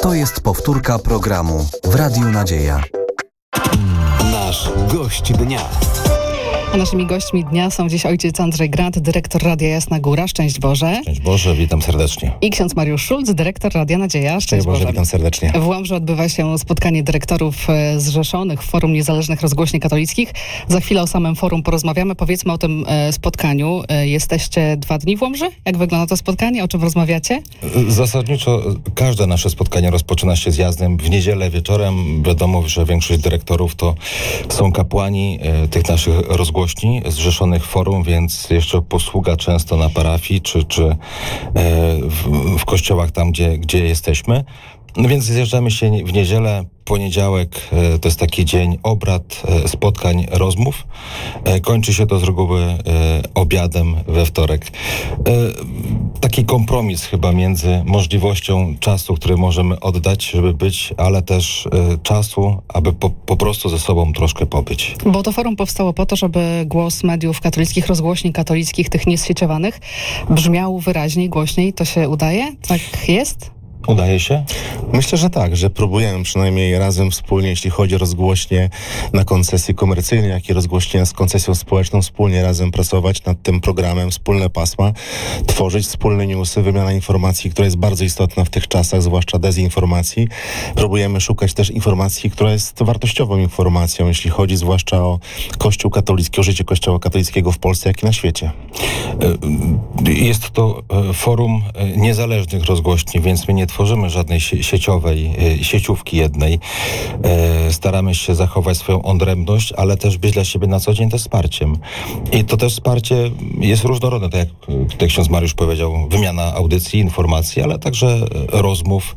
To jest powtórka programu w Radiu Nadzieja. Nasz gość dnia. A naszymi gośćmi dnia są dziś ojciec Andrzej Grad, dyrektor Radia Jasna Góra. Szczęść Boże. Szczęść Boże, witam serdecznie. I ksiądz Mariusz Szulc, dyrektor Radia Nadzieja. Szczęść Boże, witam serdecznie. W Łomży odbywa się spotkanie dyrektorów zrzeszonych w Forum Niezależnych Rozgłośni Katolickich. Za chwilę o samym forum porozmawiamy. Powiedzmy o tym spotkaniu. Jesteście 2 dni w Łomży? Jak wygląda to spotkanie? O czym rozmawiacie? Zasadniczo każde nasze spotkanie rozpoczyna się zjazdem w niedzielę wieczorem. Wiadomo, że większość dyrektorów to są kapłani tych naszych rozgłośni zrzeszonych w forum, więc jeszcze posługa często na parafii czy w kościołach tam, gdzie jesteśmy. No więc zjeżdżamy się w niedzielę. Poniedziałek to jest taki dzień obrad, spotkań, rozmów. Kończy się to z reguły obiadem we wtorek. Taki kompromis chyba między możliwością czasu, który możemy oddać, żeby być, ale też czasu, aby po prostu ze sobą troszkę pobyć. Bo to forum powstało po to, żeby głos mediów katolickich, rozgłośni katolickich, tych niezsieciowanych, brzmiał wyraźniej, głośniej. To się udaje? Tak jest? Udaje się? Myślę, że tak, że próbujemy przynajmniej razem wspólnie, jeśli chodzi o rozgłośnie na koncesji komercyjnej, jak i rozgłośnie z koncesją społeczną, wspólnie razem pracować nad tym programem, wspólne pasma, tworzyć wspólne newsy, wymiana informacji, która jest bardzo istotna w tych czasach, zwłaszcza dezinformacji. Próbujemy szukać też informacji, która jest wartościową informacją, jeśli chodzi zwłaszcza o Kościół katolicki, o życie Kościoła katolickiego w Polsce, jak i na świecie. Jest to forum niezależnych rozgłośni, więc my nie tworzymy żadnej sieciówki jednej. Staramy się zachować swoją odrębność, ale też być dla siebie na co dzień też wsparciem. I to też wsparcie jest różnorodne, tak jak tutaj ksiądz Mariusz powiedział, wymiana audycji, informacji, ale także rozmów,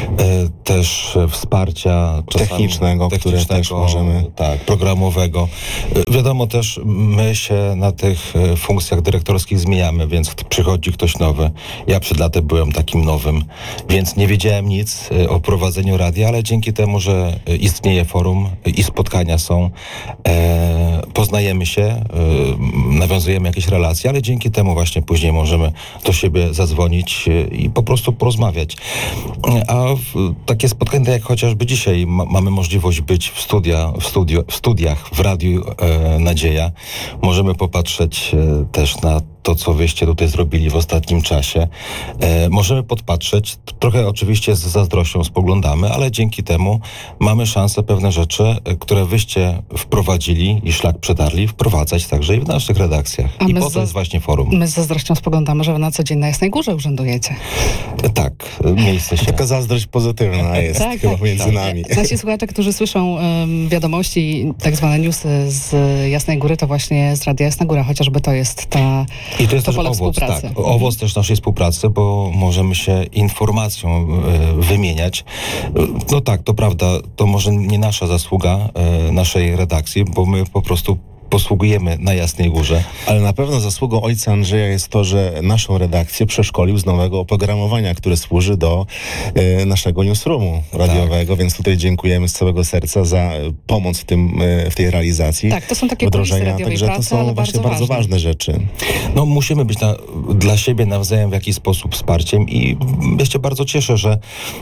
też wsparcia technicznego, które też możemy... Tak, programowego. Wiadomo też, my się na tych funkcjach dyrektorskich zmieniamy, więc przychodzi ktoś nowy. Ja przed latem byłem takim nowym, więc nie wiedziałem nic o prowadzeniu radia, ale dzięki temu, że istnieje forum i spotkania są, poznajemy się, nawiązujemy jakieś relacje, ale dzięki temu właśnie później możemy do siebie zadzwonić i po prostu porozmawiać. A takie spotkania, tak jak chociażby dzisiaj, mamy możliwość być w studiach w Radiu Nadzieja. Możemy popatrzeć też na to, co wyście tutaj zrobili w ostatnim czasie. Możemy podpatrzeć, trochę oczywiście z zazdrością spoglądamy, ale dzięki temu mamy szansę pewne rzeczy, które wyście wprowadzili i szlak przetarli, wprowadzać także i w naszych redakcjach. I po to jest właśnie forum. My z zazdrością spoglądamy, że wy na co dzień na Jasnej Górze urzędujecie. Tak, miejsce się... Taka zazdrość pozytywna jest chyba między nami. Nasi słuchacze, którzy słyszą wiadomości, tak zwane newsy z Jasnej Góry, to właśnie z Radia Jasna Góra, chociażby to jest ta... I to jest też owoc, tak, owoc też naszej współpracy, bo możemy się informacją wymieniać. No tak, to prawda, to może nie nasza zasługa naszej redakcji, bo my po prostu posługujemy na Jasnej Górze. Ale na pewno zasługą ojca Andrzeja jest to, że naszą redakcję przeszkolił z nowego oprogramowania, które służy do naszego newsroomu radiowego, więc tutaj dziękujemy z całego serca za pomoc w tej realizacji. Tak, to są takie kulisy radiowej pracy, to są właśnie bardzo ważne rzeczy. No musimy być dla siebie nawzajem w jakiś sposób wsparciem i ja się bardzo cieszę, że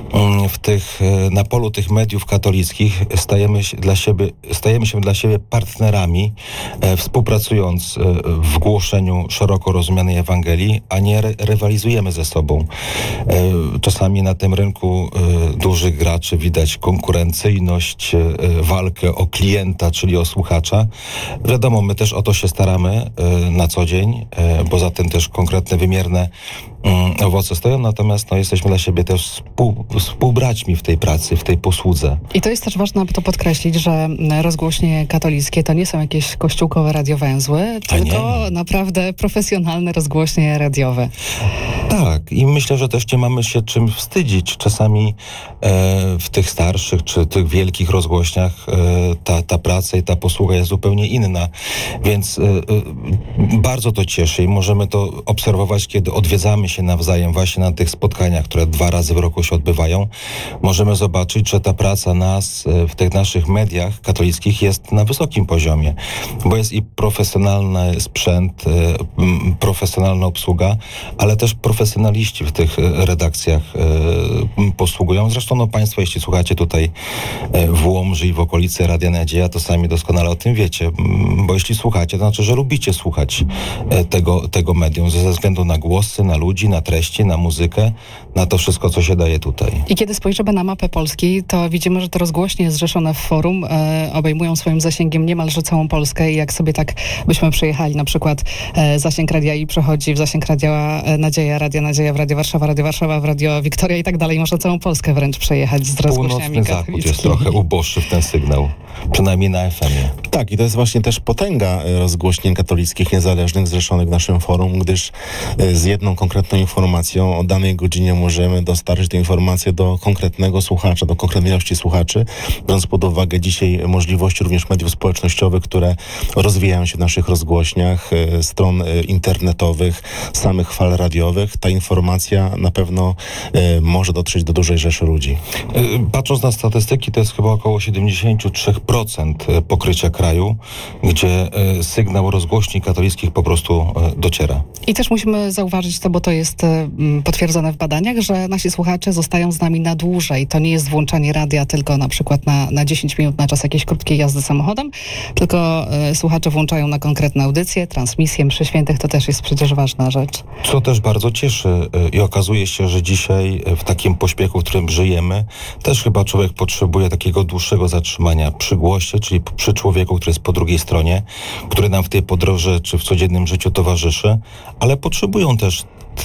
na polu tych mediów katolickich stajemy się dla siebie partnerami, współpracując w głoszeniu szeroko rozumianej Ewangelii, a nie rywalizujemy ze sobą. Czasami na tym rynku dużych graczy widać konkurencyjność, walkę o klienta, czyli o słuchacza. Wiadomo, my też o to się staramy na co dzień, bo za tym też konkretne, wymierne owoce stoją, natomiast jesteśmy dla siebie też współbraćmi w tej pracy, w tej posłudze. I to jest też ważne, aby to podkreślić, że rozgłośnie katolickie to nie są jakieś kościółkowe radiowęzły, tylko naprawdę profesjonalne rozgłośnie radiowe. Tak, i myślę, że też nie mamy się czym wstydzić. Czasami w tych starszych czy tych wielkich rozgłośniach ta praca i ta posługa jest zupełnie inna, więc bardzo to cieszy i możemy to obserwować, kiedy odwiedzamy się nawzajem właśnie na tych spotkaniach, które 2 razy w roku się odbywają. Możemy zobaczyć, że ta praca nas w tych naszych mediach katolickich jest na wysokim poziomie, bo jest i profesjonalny sprzęt, profesjonalna obsługa, ale też profesjonaliści w tych redakcjach posługują. Zresztą Zresztą Państwo, jeśli słuchacie tutaj w Łomży i w okolicy Radia Nadzieja, to sami doskonale o tym wiecie, bo jeśli słuchacie, to znaczy, że lubicie słuchać tego medium ze względu na głosy, na ludzi, na treści, na muzykę, na to wszystko, co się daje tutaj. I kiedy spojrzymy na mapę Polski, to widzimy, że te rozgłośnie zrzeszone w forum obejmują swoim zasięgiem niemalże całą Polskę i jak sobie tak byśmy przejechali, na przykład zasięg Radia I przechodzi w zasięg Radia Nadzieja w Radio Warszawa, w Radio Wiktoria i tak dalej. Można całą Polskę wręcz przejechać z rozgłośniami Północny zachód katolickimi. jest trochę uboższy w ten sygnał, przynajmniej na FM-ie. Tak, i to jest właśnie też potęga rozgłośni katolickich niezależnych zrzeszonych w naszym forum, gdyż z jedną konkretną informacją o danej godzinie możemy dostarczyć tę informację do konkretnego słuchacza, do konkretnej ilości słuchaczy, biorąc pod uwagę dzisiaj możliwości również mediów społecznościowych, które rozwijają się w naszych rozgłośniach, stron internetowych, samych fal radiowych. Ta informacja na pewno może dotrzeć do dużej rzeszy ludzi. Patrząc na statystyki, to jest chyba około 73% pokrycia kraju, gdzie sygnał rozgłośni katolickich po prostu dociera. I też musimy zauważyć to, bo to jest potwierdzone w badaniach, że nasi słuchacze zostają z nami na dłużej. To nie jest włączanie radia tylko na przykład na 10 minut na czas jakiejś krótkiej jazdy samochodem, tylko słuchacze włączają na konkretne audycje, transmisje, mszy świętych, to też jest przecież ważna rzecz. Co też bardzo cieszy i okazuje się, że dzisiaj w takim pośpiechu, w którym żyjemy, też chyba człowiek potrzebuje takiego dłuższego zatrzymania przy głosie, czyli przy człowieku, który jest po drugiej stronie, który nam w tej podróży czy w codziennym życiu towarzyszy, ale potrzebują też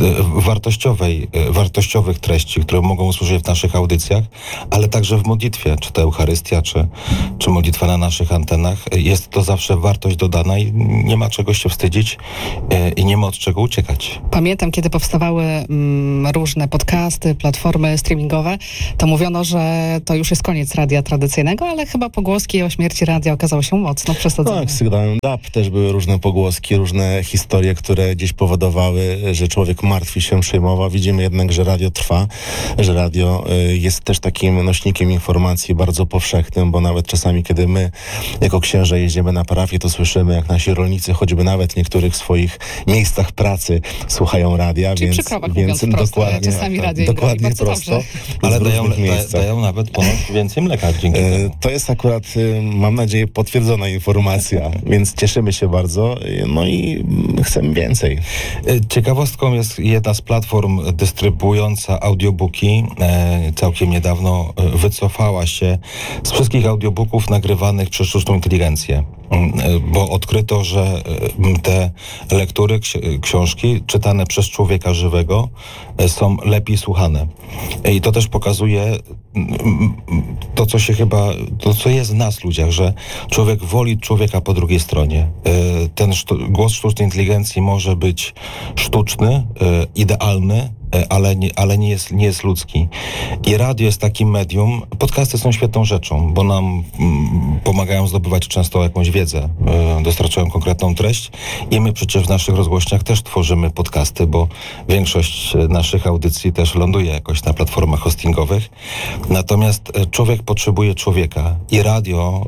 wartościowych treści, które mogą usłyszeć w naszych audycjach, ale także w modlitwie, czy to Eucharystia, czy modlitwa na naszych antenach. Jest to zawsze wartość dodana i nie ma czego się wstydzić i nie ma od czego uciekać. Pamiętam, kiedy powstawały różne podcasty, platformy streamingowe, to mówiono, że to już jest koniec radia tradycyjnego, ale chyba pogłoski o śmierci radia okazało się mocno przesadzone. Tak, z sygnałem DAB też były różne pogłoski, różne historie, które gdzieś powodowały, że człowiek martwi się, przejmował. Widzimy jednak, że radio trwa, że radio jest też takim nośnikiem informacji bardzo powszechnym, bo nawet czasami, kiedy my jako księża jeździmy na parafię, to słyszymy, jak nasi rolnicy, choćby nawet w niektórych swoich miejscach pracy słuchają radia, Czyli więc dokładnie, czasami radio dokładnie prosto. Ale dają nawet ponoć więcej mleka dzięki temu. To jest akurat, mam nadzieję, potwierdzona informacja, więc cieszymy się bardzo, no i chcemy więcej. Ciekawostką jest jedna z platform dystrybuująca audiobooki. Całkiem niedawno wycofała się z wszystkich audiobooków nagrywanych przez sztuczną inteligencję, bo odkryto, że te lektury, książki czytane przez człowieka żywego są lepiej słuchane. I to też pokazuje to, co jest w nas ludziach, że człowiek woli człowieka po drugiej stronie. Ten głos sztucznej inteligencji może być sztuczny, idealny, ale nie jest ludzki. I radio jest takim medium. Podcasty są świetną rzeczą, bo nam pomagają zdobywać często jakąś wiedzę, dostarczają konkretną treść i my przecież w naszych rozgłośniach też tworzymy podcasty, bo większość naszych audycji też ląduje jakoś na platformach hostingowych. Natomiast człowiek potrzebuje człowieka i radio,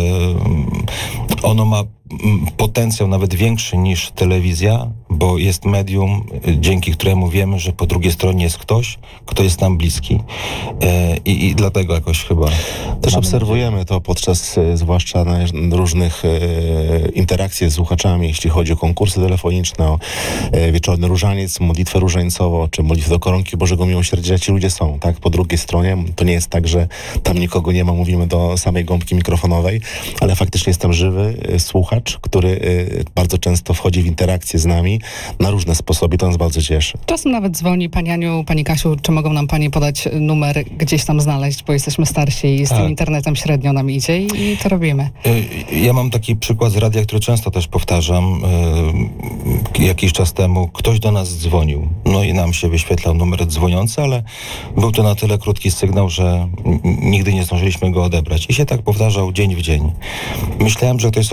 ono ma potencjał nawet większy niż telewizja, bo jest medium, dzięki któremu wiemy, że po drugiej stronie jest ktoś, kto jest nam bliski. I dlatego jakoś chyba... Też obserwujemy to podczas zwłaszcza różnych interakcji z słuchaczami, jeśli chodzi o konkursy telefoniczne, o wieczorny różaniec, modlitwę różańcową, czy modlitwę do koronki Bożego Miłosierdzia. Ci ludzie są, tak? Po drugiej stronie. To nie jest tak, że tam nikogo nie ma, mówimy do samej gąbki mikrofonowej, ale faktycznie jest tam żywy słuchacz, który bardzo często wchodzi w interakcję z nami na różne sposoby. To nas bardzo cieszy. Czasem nawet dzwoni pani Aniu, pani Kasiu, czy mogą nam panie podać numer gdzieś tam znaleźć, bo jesteśmy starsi i z tym internetem średnio nam idzie i to robimy. Ja mam taki przykład z radia, który często też powtarzam. Jakiś czas temu ktoś do nas dzwonił. No i nam się wyświetlał numer dzwoniący, ale był to na tyle krótki sygnał, że nigdy nie zdążyliśmy go odebrać. I się tak powtarzał dzień w dzień. Myślałem, że ktoś sobie z nas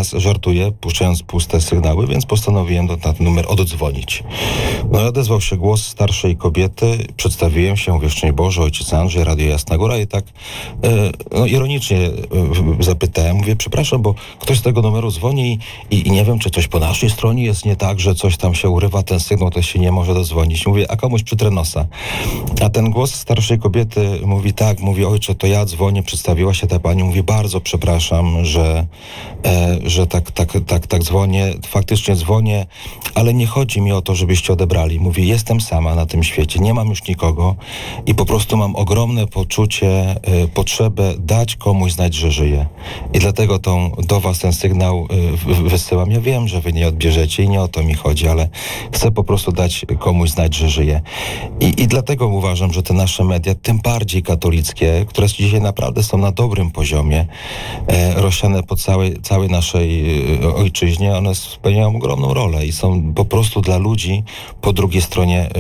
teraz żartuję, puszczając puste sygnały, więc postanowiłem na ten numer oddzwonić. No i odezwał się głos starszej kobiety, przedstawiłem się, mówię, szczęść Boże, ojciec Andrzej, Radio Jasna Góra i tak ironicznie zapytałem, mówię, przepraszam, bo ktoś z tego numeru dzwoni i nie wiem, czy coś po naszej stronie jest nie tak, że coś tam się urywa, ten sygnał, to się nie może dodzwonić. Mówię, a komuś przytrę nosa. A ten głos starszej kobiety mówi tak, mówi, ojcze, to ja dzwonię, przedstawiła się ta pani, mówi, bardzo przepraszam, że tak dzwonię, faktycznie dzwonię, ale nie chodzi mi o to, żebyście odebrali. Mówi, jestem sama na tym świecie, nie mam już nikogo i po prostu mam ogromne poczucie, potrzebę dać komuś znać, że żyję. I dlatego do was ten sygnał wysyłam. Ja wiem, że wy nie odbierzecie i nie o to mi chodzi, ale chcę po prostu dać komuś znać, że żyję. I dlatego uważam, że te nasze media, tym bardziej katolickie, które dzisiaj naprawdę są na dobrym poziomie, rozsiane po całej naszej ojczyźnie, one spełniają ogromną rolę i są po prostu dla ludzi po drugiej stronie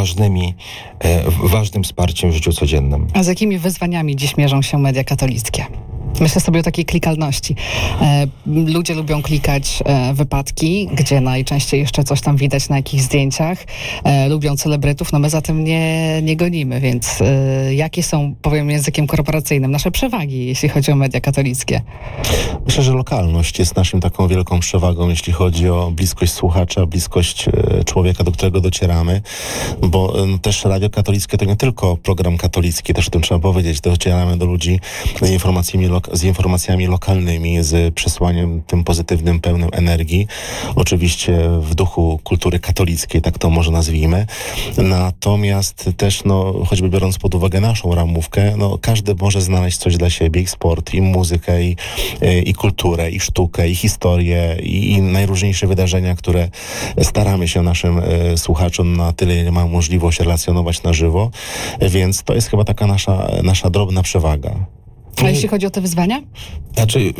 ważnym wsparciem w życiu codziennym. A z jakimi wyzwaniami dziś mierzą się media katolickie? Myślę sobie o takiej klikalności. Ludzie lubią klikać wypadki, gdzie najczęściej jeszcze coś tam widać na jakichś zdjęciach. Lubią celebrytów, no my za tym nie gonimy, więc jakie są, powiem językiem korporacyjnym, nasze przewagi, jeśli chodzi o media katolickie? Myślę, że lokalność jest naszym taką wielką przewagą, jeśli chodzi o bliskość słuchacza, bliskość człowieka, do którego docieramy, bo też Radio Katolickie to nie tylko program katolicki, też o tym trzeba powiedzieć, docieramy do ludzi z informacjami lokalnymi, z przesłaniem tym pozytywnym, pełnym energii, oczywiście w duchu kultury katolickiej, tak to może nazwijmy. Natomiast też, choćby biorąc pod uwagę naszą ramówkę, każdy może znaleźć coś dla siebie, i sport, i muzykę, i kulturę, i sztukę, i historię, i najróżniejsze wydarzenia, które staramy się naszym słuchaczom na tyle, ile mamy możliwość relacjonować na żywo, więc to jest chyba taka nasza drobna przewaga. A jeśli chodzi o te wyzwania? Znaczy,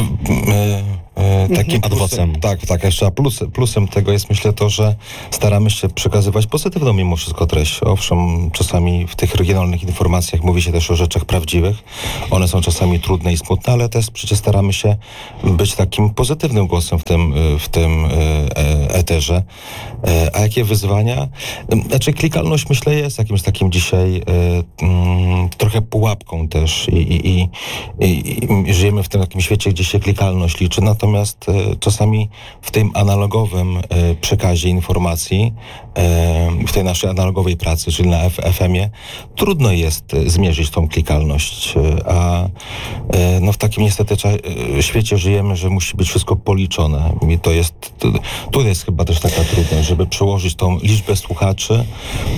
takim adwocem. Tak, jeszcze plusem tego jest, myślę, to, że staramy się przekazywać pozytywną mimo wszystko treść. Owszem, czasami w tych regionalnych informacjach mówi się też o rzeczach prawdziwych. One są czasami trudne i smutne, ale też przecież staramy się być takim pozytywnym głosem w tym eterze. A jakie wyzwania? Znaczy, klikalność, myślę, jest jakimś takim dzisiaj trochę pułapką też i żyjemy w tym takim świecie, gdzie się klikalność liczy, natomiast czasami w tym analogowym przekazie informacji, w tej naszej analogowej pracy, czyli na FM-ie, trudno jest zmierzyć tą klikalność, a w takim niestety świecie żyjemy, że musi być wszystko policzone i tu jest chyba też taka trudność, żeby przełożyć tą liczbę słuchaczy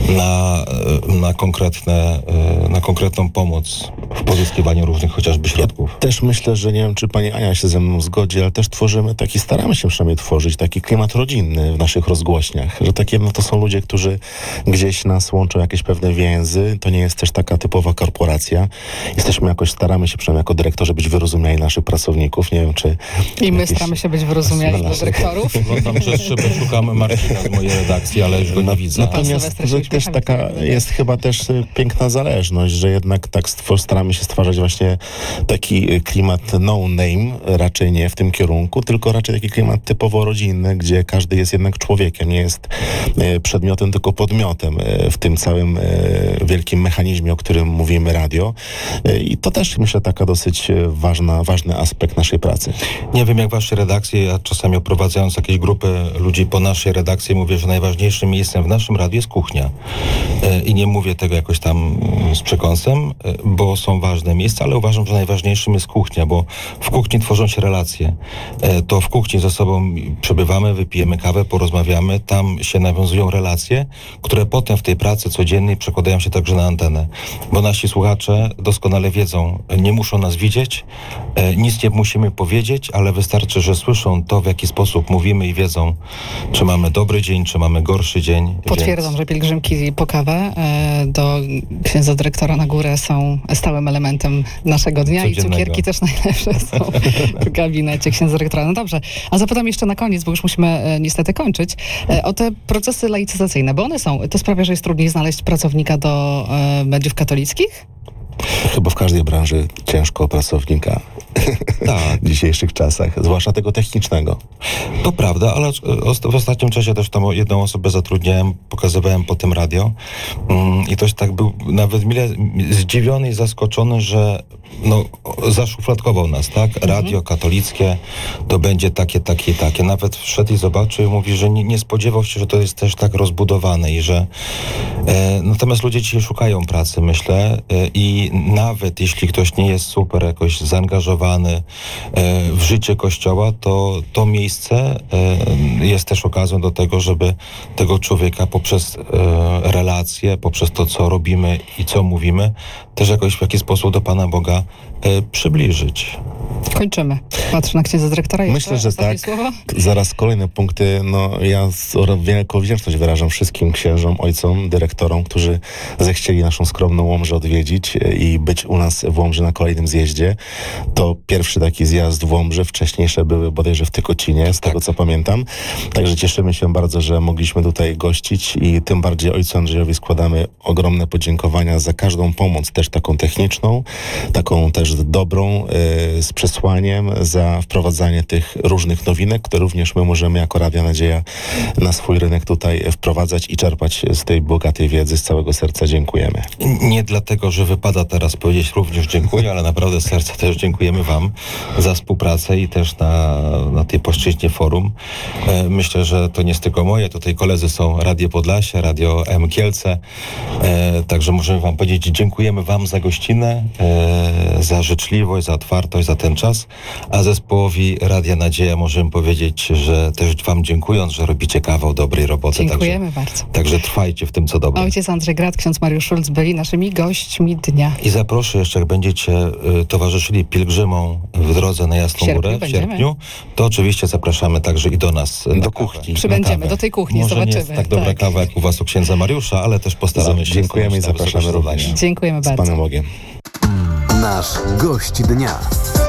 na konkretną pomoc w pozyskiwaniu różnych chociażby środków. Też myślę, że nie wiem, czy pani Ania się ze mną zgodzi, ale też staramy się przynajmniej tworzyć taki klimat rodzinny w naszych rozgłośniach, że takie, to są ludzie, którzy gdzieś nas łączą jakieś pewne więzy, to nie jest też taka typowa korporacja. Staramy się przynajmniej jako dyrektorzy być wyrozumiali naszych pracowników, nie wiem, czy... I my staramy się być wyrozumiali dla dyrektorów. Oglądam przez szybę, szukamy Marcina z mojej redakcji, ale już go nie widzę. Natomiast też taka jest chyba też piękna zależność, że jednak tak staramy się stwarzać właśnie taki klimat no name, raczej nie w tym kierunku, tylko raczej taki klimat typowo rodzinny, gdzie każdy jest jednak człowiekiem, nie jest przedmiotem, tylko podmiotem w tym całym wielkim mechanizmie, o którym mówimy, radio. I to też, myślę, taka dosyć ważny aspekt naszej pracy. Nie wiem, jak wasze redakcje, ja czasami oprowadzając jakieś grupy ludzi po naszej redakcji, mówię, że najważniejszym miejscem w naszym radiu jest kuchnia. I nie mówię tego jakoś tam z przekąsem, bo są ważne miejsca, ale uważam, że najważniejszym jest kuchnia, bo w kuchni tworzą się relacje. To w kuchni ze sobą przebywamy, wypijemy kawę, porozmawiamy, tam się nawiązują relacje, które potem w tej pracy codziennej przekładają się także na antenę. Bo nasi słuchacze doskonale wiedzą, nie muszą nas widzieć, nic nie musimy powiedzieć, ale wystarczy, że słyszą to, w jaki sposób mówimy i wiedzą, czy mamy dobry dzień, czy mamy gorszy dzień. Potwierdzam, że pielgrzymki po kawę do księdza dyrektora na górę są stałym elementem naszego dnia codziennego. I cukierki też najlepsze są w gabinecie księdza dyrektora. No dobrze, a zapytam jeszcze na koniec, bo już musimy niestety kończyć, o te procesy laicyzacyjne, bo one są. To sprawia, że jest trudniej znaleźć pracownika do mediów katolickich? Chyba w każdej branży ciężko o pracownika. Tak. w dzisiejszych czasach, zwłaszcza tego technicznego. To prawda, ale w ostatnim czasie też tam jedną osobę zatrudniałem, pokazywałem po tym radio i ktoś tak był nawet mile zdziwiony i zaskoczony, że zaszufladkował nas, tak? Radio katolickie to będzie takie. Nawet wszedł i zobaczył i mówi, że nie spodziewał się, że to jest też tak rozbudowane i że natomiast ludzie dzisiaj szukają pracy, myślę, i nawet jeśli ktoś nie jest super jakoś zaangażowany w życie Kościoła, to miejsce jest też okazją do tego, żeby tego człowieka poprzez relacje, poprzez to, co robimy i co mówimy, też jakoś w jakiś sposób do Pana Boga przybliżyć. Kończymy. Patrzę na księdza dyrektora. Myślę, że tak. Słowa? Zaraz kolejne punkty. Ja wielką wdzięczność wyrażam wszystkim księżom, ojcom, dyrektorom, którzy zechcieli naszą skromną Łomżę odwiedzić i być u nas w Łomży na kolejnym zjeździe. To pierwszy taki zjazd w Łomży. Wcześniejsze były bodajże w Tykocinie, z tego co pamiętam. Także cieszymy się bardzo, że mogliśmy tutaj gościć i tym bardziej ojcu Andrzejowi składamy ogromne podziękowania za każdą pomoc, też taką techniczną, taką też dobrą, z przesłaniem, za wprowadzanie tych różnych nowinek, które również my możemy jako Radio Nadzieja na swój rynek tutaj wprowadzać i czerpać z tej bogatej wiedzy. Z całego serca dziękujemy. Nie dlatego, że wypada teraz powiedzieć również dziękuję, ale naprawdę z serca też dziękujemy Wam za współpracę i też na tej płaszczyźnie forum. Myślę, że to nie jest tylko moje, tutaj koledzy są Radio Podlasie, Radio M Kielce, także możemy Wam powiedzieć, dziękujemy Wam za gościnę, za życzliwość, za otwartość, za ten czas, a zespołowi Radia Nadzieja możemy powiedzieć, że też Wam dziękując, że robicie kawał dobrej roboty. Dziękujemy bardzo. Także trwajcie w tym, co dobre. Ojciec Andrzej Grad, ksiądz Mariusz Szulc byli naszymi gośćmi dnia. I zaproszę jeszcze, jak będziecie towarzyszyli pielgrzymom w drodze na Jasną Górę w sierpniu, to oczywiście zapraszamy także i do nas do kuchni. Przybędziemy do tej kuchni, Może zobaczymy. nie jest tak dobra kawa jak u was u księdza Mariusza, ale też postaramy się. Dziękujemy i zapraszamy również. Dziękujemy Z bardzo. Panem Bogiem. Nasz gość dnia.